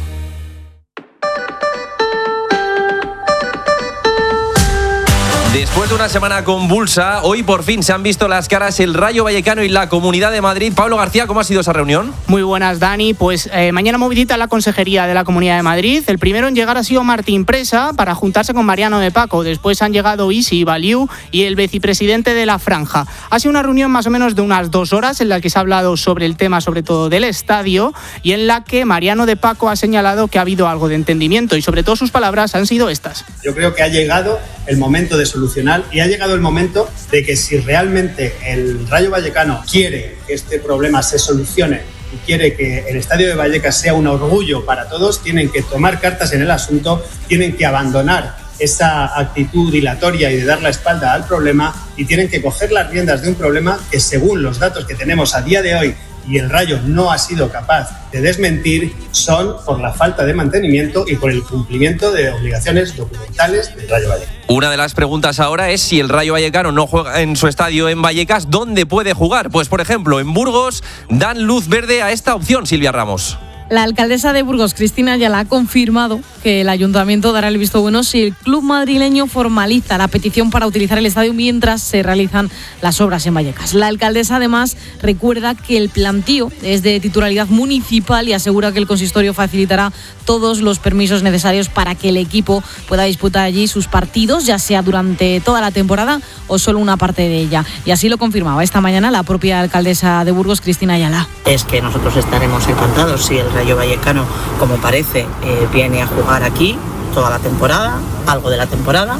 Después de una semana convulsa, hoy por fin se han visto las caras el Rayo Vallecano y la Comunidad de Madrid. Pablo García, ¿cómo ha sido esa reunión? Muy buenas, Dani. Pues eh, mañana movilita la Consejería de la Comunidad de Madrid. El primero en llegar ha sido Martín Presa para juntarse con Mariano de Paco. Después han llegado Isi Baliu y el vicepresidente de la Franja. Ha sido una reunión más o menos de unas dos horas en la que se ha hablado sobre el tema, sobre todo del estadio, y en la que Mariano de Paco ha señalado que ha habido algo de entendimiento y sobre todo sus palabras han sido estas. Yo creo que ha llegado el momento de solucionar y ha llegado el momento de que si realmente el Rayo Vallecano quiere que este problema se solucione y quiere que el Estadio de Vallecas sea un orgullo para todos, tienen que tomar cartas en el asunto, tienen que abandonar esa actitud dilatoria y de dar la espalda al problema y tienen que coger las riendas de un problema que, según los datos que tenemos a día de hoy, y el Rayo no ha sido capaz de desmentir, son por la falta de mantenimiento y por el cumplimiento de obligaciones documentales del Rayo Vallecano. Una de las preguntas ahora es si el Rayo Vallecano no juega en su estadio en Vallecas, ¿dónde puede jugar? Pues por ejemplo, en Burgos dan luz verde a esta opción, Silvia Ramos. La alcaldesa de Burgos, Cristina Ayala, ha confirmado que el ayuntamiento dará el visto bueno si el club madrileño formaliza la petición para utilizar el estadio mientras se realizan las obras en Vallecas. La alcaldesa además recuerda que el plantío es de titularidad municipal y asegura que el consistorio facilitará todos los permisos necesarios para que el equipo pueda disputar allí sus partidos, ya sea durante toda la temporada o solo una parte de ella. Y así lo confirmaba esta mañana la propia alcaldesa de Burgos, Cristina Ayala. Es que nosotros estaremos encantados si el Rayo Vallecano, como parece, eh, viene a jugar aquí toda la temporada, algo de la temporada,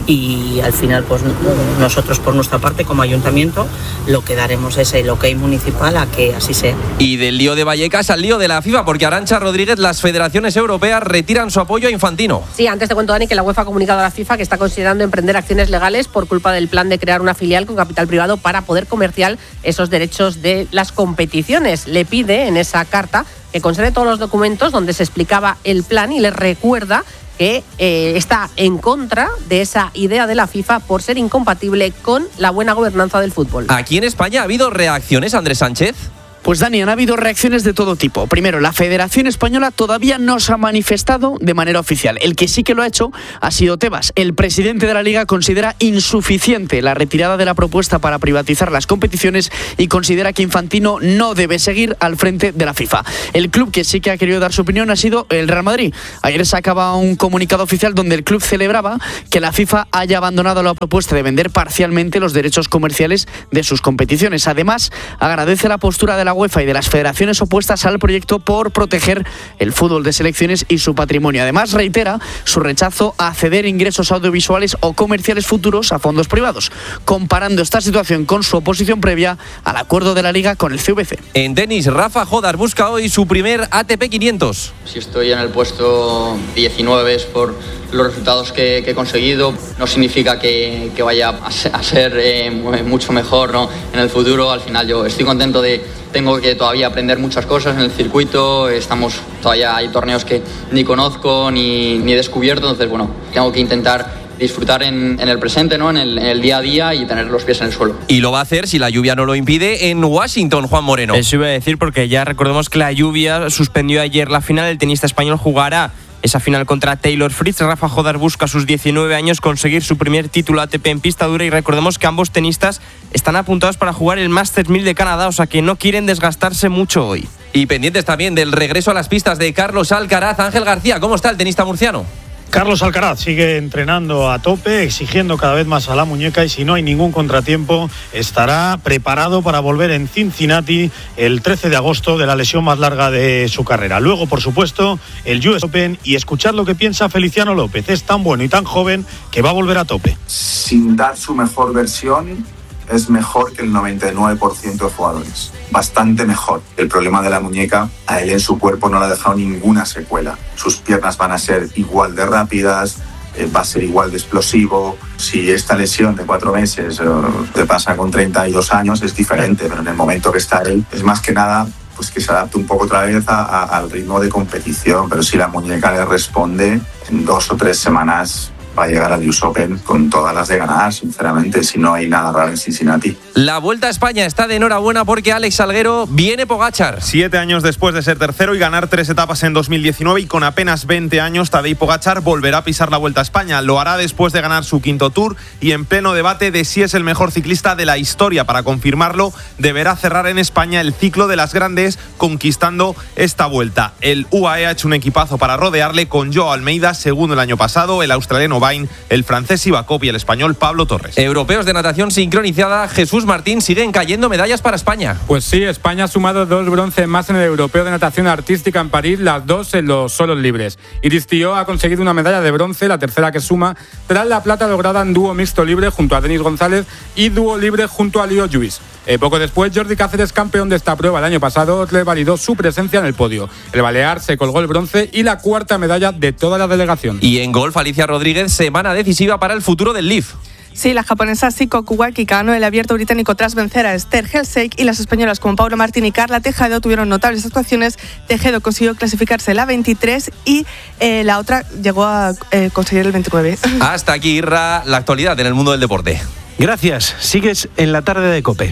y al final pues nosotros por nuestra parte como ayuntamiento lo que daremos es el ok municipal a que así sea. Y del lío de Vallecas al lío de la FIFA, porque Arantxa Rodríguez, las federaciones europeas retiran su apoyo a Infantino. Sí, antes te cuento, Dani, que la UEFA ha comunicado a la FIFA que está considerando emprender acciones legales por culpa del plan de crear una filial con capital privado para poder comerciar esos derechos de las competiciones. Le pide en esa carta que conserve todos los documentos donde se explicaba el plan y le recuerda que eh, está en contra de esa idea de la FIFA por ser incompatible con la buena gobernanza del fútbol. Aquí en España ha habido reacciones, Andrés Sánchez. Pues Dani, han habido reacciones de todo tipo. Primero, la Federación Española todavía no se ha manifestado de manera oficial. El que sí que lo ha hecho ha sido Tebas. El presidente de la Liga considera insuficiente la retirada de la propuesta para privatizar las competiciones y considera que Infantino no debe seguir al frente de la FIFA. El club que sí que ha querido dar su opinión ha sido el Real Madrid. Ayer sacaba un comunicado oficial donde el club celebraba que la FIFA haya abandonado la propuesta de vender parcialmente los derechos comerciales de sus competiciones. Además, agradece la postura de la UEFA y de las federaciones opuestas al proyecto por proteger el fútbol de selecciones y su patrimonio. Además, reitera su rechazo a ceder ingresos audiovisuales o comerciales futuros a fondos privados, comparando esta situación con su oposición previa al acuerdo de la Liga con el C V C. En tenis, Rafa Jodar busca hoy su primer A T P quinientos. Si estoy en el puesto diecinueve es por los resultados que, que he conseguido. No significa que, que vaya a ser, a ser eh, mucho mejor, ¿no? En el futuro. Al final yo estoy contento de... Tengo que todavía aprender muchas cosas en el circuito, estamos todavía hay torneos que ni conozco ni, ni he descubierto, entonces bueno, tengo que intentar disfrutar en, en el presente, ¿no? En el, en el día a día y tener los pies en el suelo. Y lo va a hacer, si la lluvia no lo impide, en Washington, Juan Moreno. Eso iba a decir, porque ya recordemos que la lluvia suspendió ayer la final. El tenista español jugará esa final contra Taylor Fritz. Rafa Jodar busca a sus diecinueve años conseguir su primer título A T P en pista dura y recordemos que ambos tenistas están apuntados para jugar el Masters mil de Canadá, o sea que no quieren desgastarse mucho hoy. Y pendientes también del regreso a las pistas de Carlos Alcaraz. Ángel García, ¿cómo está el tenista murciano? Carlos Alcaraz sigue entrenando a tope, exigiendo cada vez más a la muñeca y si no hay ningún contratiempo estará preparado para volver en Cincinnati el trece de agosto de la lesión más larga de su carrera. Luego, por supuesto, el U S Open y escuchar lo que piensa Feliciano López. Es tan bueno y tan joven que va a volver a tope. Sin dar su mejor versión, es mejor que el noventa y nueve por ciento de jugadores. Bastante mejor. El problema de la muñeca, a él en su cuerpo no le ha dejado ninguna secuela. Sus piernas van a ser igual de rápidas, eh, va a ser igual de explosivo. Si esta lesión de cuatro meses eh, te pasa con treinta y dos años es diferente, pero en el momento que está él es más que nada pues que se adapte un poco otra vez a, a, al ritmo de competición. Pero si la muñeca le responde, en dos o tres semanas va a llegar al U S Open con todas las de ganar, sinceramente, si no hay nada raro en Cincinnati. La Vuelta a España está de enhorabuena porque Alex Salguero viene Pogačar. Siete años después de ser tercero y ganar tres etapas en dos mil diecinueve y con apenas veinte años, Tadej Pogačar volverá a pisar la Vuelta a España. Lo hará después de ganar su quinto Tour y en pleno debate de si es el mejor ciclista de la historia. Para confirmarlo, deberá cerrar en España el ciclo de las grandes conquistando esta Vuelta. El U A E ha hecho un equipazo para rodearle con Joao Almeida, segundo el año pasado, el australiano el francés Ivakov y el español Pablo Torres. Europeos de natación sincronizada, Jesús Martín, siguen cayendo medallas para España. Pues sí, España ha sumado dos bronces más en el Europeo de Natación Artística en París, las dos en los solos libres. Iris Tío ha conseguido una medalla de bronce, la tercera que suma, tras la plata lograda en dúo mixto libre junto a Denis González y dúo libre junto a Leo Lluís. Eh, poco después, Jordi Cáceres, campeón de esta prueba el año pasado, le validó su presencia en el podio. El balear se colgó el bronce y la cuarta medalla de toda la delegación. Y en golf, Alicia Rodríguez, semana decisiva para el futuro del Leaf. Sí, la japonesa Siko Kuwaki ganó el abierto británico tras vencer a Esther Helsek y las españolas como Paula Martín y Carla Tejado tuvieron notables actuaciones. Tejado consiguió clasificarse la veintitrés y eh, la otra llegó a eh, conseguir el veintinueve. Hasta aquí, Irra, la actualidad en el mundo del deporte. Gracias. Sigues en la tarde de COPE.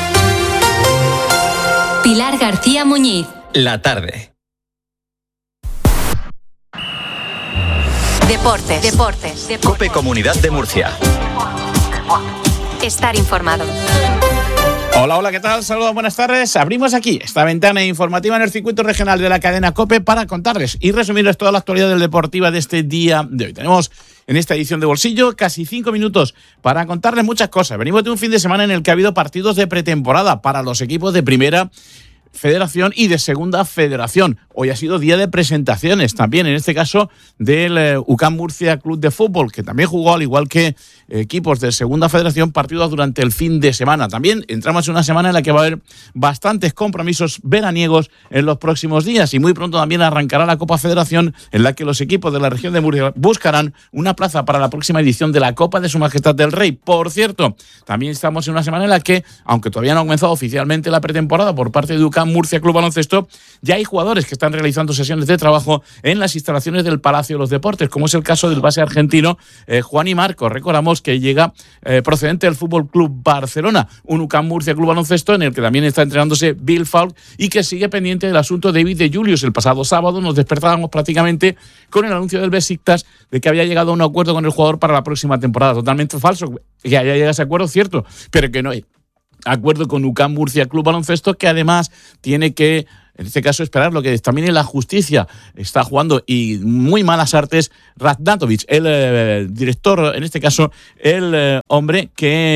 Pilar García Muñiz. La tarde. Deportes. Deportes. Deportes. COPE Comunidad de Murcia. Estar informado. Hola, hola, ¿qué tal? Saludos, buenas tardes. Abrimos aquí esta ventana informativa en el circuito regional de la cadena COPE para contarles y resumirles toda la actualidad del deportiva de este día de hoy. Tenemos en esta edición de Bolsillo casi cinco minutos para contarles muchas cosas. Venimos de un fin de semana en el que ha habido partidos de pretemporada para los equipos de primera Federación y de Segunda Federación. Hoy ha sido día de presentaciones también, en este caso del eh, U C A M Murcia Club de Fútbol, que también jugó, al igual que equipos de Segunda Federación, partidos durante el fin de semana. También entramos en una semana en la que va a haber bastantes compromisos veraniegos en los próximos días y muy pronto también arrancará la Copa Federación, en la que los equipos de la región de Murcia buscarán una plaza para la próxima edición de la Copa de Su Majestad del Rey. Por cierto, también estamos en una semana en la que, aunque todavía no ha comenzado oficialmente la pretemporada por parte de U C A M Murcia Club Baloncesto, ya hay jugadores que están realizando sesiones de trabajo en las instalaciones del Palacio de los Deportes, como es el caso del base argentino eh, Juan y Marco. Recordamos que llega eh, procedente del Fútbol Club Barcelona, un U C A M Murcia Club Baloncesto en el que también está entrenándose Bill Falk y que sigue pendiente del asunto de David de Julius. El pasado sábado nos despertábamos prácticamente con el anuncio del Besiktas de que había llegado a un acuerdo con el jugador para la próxima temporada. Totalmente falso que haya llegado a ese acuerdo, cierto, pero que no hay acuerdo con U C A M Murcia Club Baloncesto, que además tiene que, en este caso, esperar lo que también en la justicia está jugando y muy malas artes Radnatovic, el eh, director, en este caso, el eh, hombre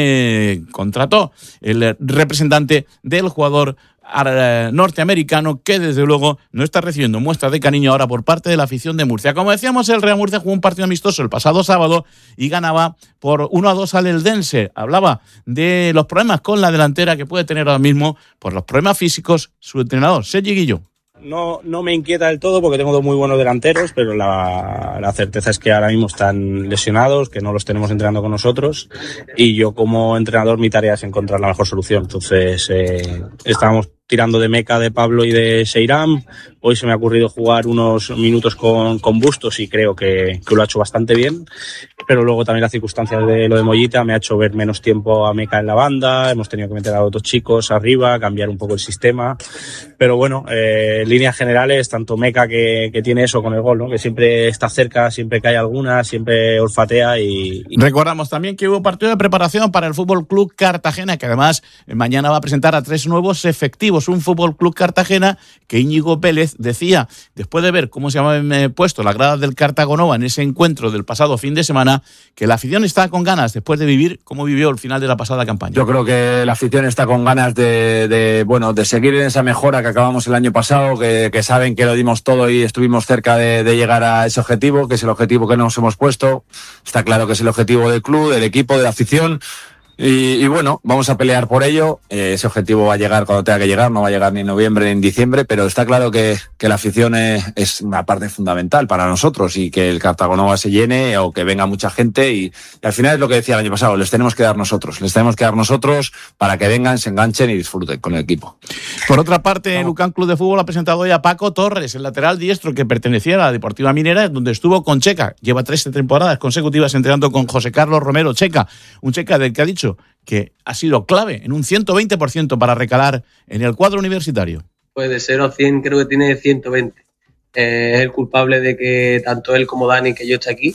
que contrató, el eh, representante del jugador norteamericano, que desde luego no está recibiendo muestras de cariño ahora por parte de la afición de Murcia. Como decíamos, el Real Murcia jugó un partido amistoso el pasado sábado y ganaba por uno a dos al Eldense. Hablaba de los problemas con la delantera que puede tener ahora mismo por los problemas físicos su entrenador, Sergi Guilló. No, no me inquieta del todo porque tengo dos muy buenos delanteros, pero la, la certeza es que ahora mismo están lesionados, que no los tenemos entrenando con nosotros, y yo como entrenador mi tarea es encontrar la mejor solución. Entonces eh, estábamos tirando de Meca, de Pablo y de Seiram. Hoy se me ha ocurrido jugar unos minutos con, con Bustos y creo que, que lo ha hecho bastante bien. Pero luego también las circunstancias de lo de Mollita me ha hecho ver menos tiempo a Meca en la banda. Hemos tenido que meter a otros chicos arriba, cambiar un poco el sistema. Pero bueno, eh, en líneas generales, tanto Meca que, que tiene eso con el gol, ¿no? Que siempre está cerca, siempre cae alguna, siempre olfatea y, y... Recordamos también que hubo partido de preparación para el Fútbol Club Cartagena, que además mañana va a presentar a tres nuevos efectivos. Un Fútbol Club Cartagena que Íñigo Pérez decía, después de ver cómo se habían puesto las gradas del Cartagonova en ese encuentro del pasado fin de semana, que la afición está con ganas después de vivir como vivió el final de la pasada campaña. Yo creo que la afición está con ganas de, de bueno, de seguir en esa mejora que acabamos el año pasado, que, que saben que lo dimos todo y estuvimos cerca de, de llegar a ese objetivo, que es el objetivo que nos hemos puesto. Está claro que es el objetivo del club, del equipo, de la afición. Y, y bueno, vamos a pelear por ello. Eh, ese objetivo va a llegar cuando tenga que llegar, no va a llegar ni en noviembre ni en diciembre, pero está claro que, que la afición es, es una parte fundamental para nosotros y que el Cartagonova se llene o que venga mucha gente y, y al final es lo que decía el año pasado, les tenemos que dar nosotros, les tenemos que dar nosotros para que vengan, se enganchen y disfruten con el equipo. Por otra parte, el U C A M Club de Fútbol ha presentado hoy a Paco Torres, el lateral diestro que pertenecía a la Deportiva Minera, donde estuvo con Checa. Lleva tres temporadas consecutivas entrenando con José Carlos Romero Checa, un Checa del que ha dicho que ha sido clave en un ciento veinte por ciento para recalar en el cuadro universitario. Pues de cero a cien creo que tiene ciento veinte. Eh, es el culpable de que tanto él como Dani, que yo esté aquí,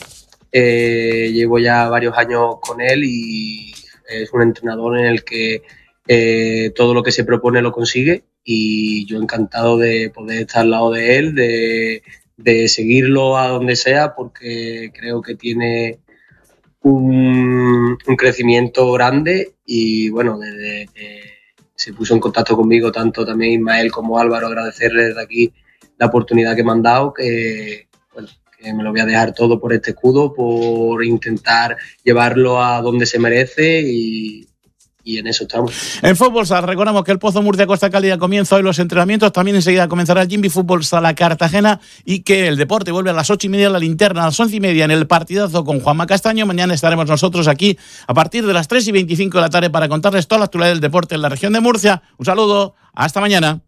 eh, llevo ya varios años con él y es un entrenador en el que eh, todo lo que se propone lo consigue y yo encantado de poder estar al lado de él, de, de seguirlo a donde sea porque creo que tiene Un, un crecimiento grande y bueno, desde que se puso en contacto conmigo tanto también Ismael como Álvaro, agradecerles desde aquí la oportunidad que me han dado, que, bueno, que me lo voy a dejar todo por este escudo, por intentar llevarlo a donde se merece y, y en eso estamos. En fútbol sala, recordamos que el Pozo Murcia Costa Cálida comienza hoy los entrenamientos, también enseguida comenzará el Jimby Fútbol Sala Cartagena y que el deporte vuelve a las ocho y media, la linterna a las once y media en el partidazo con Juanma Castaño. Mañana estaremos nosotros aquí a partir de las tres y veinticinco de la tarde para contarles toda la actualidad del deporte en la región de Murcia. Un saludo, hasta mañana.